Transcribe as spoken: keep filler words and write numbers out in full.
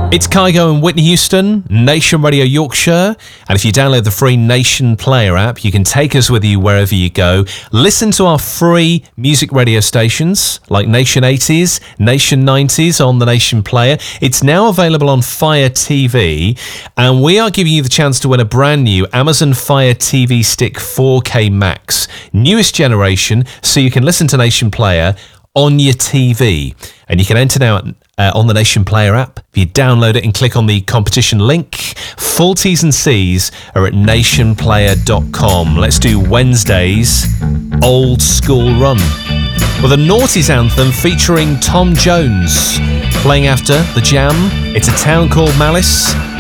It's Kygo and Whitney Houston, Nation Radio Yorkshire. And if you download the free Nation Player app, you can take us with you wherever you go. Listen to our free music radio stations like Nation eighties, Nation nineties on the Nation Player. It's now available on Fire T V. And we are giving you the chance to win a brand new Amazon Fire T V Stick four K Max. Newest generation, so you can listen to Nation Player on your T V. And you can enter now uh, on the Nation Player app. If you download it and click on the competition link, full T's and C's are at nation player dot com. Let's do Wednesday's Old School Run with a Naughties anthem featuring Tom Jones. Playing after The Jam, it's A Town Called Malice.